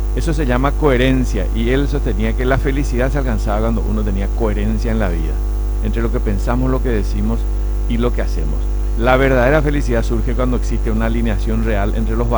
Eso se llama coherencia y él sostenía que la felicidad se alcanzaba cuando uno tenía coherencia en la vida, entre lo que pensamos, lo que decimos y lo que hacemos. La verdadera felicidad surge cuando existe una alineación real entre los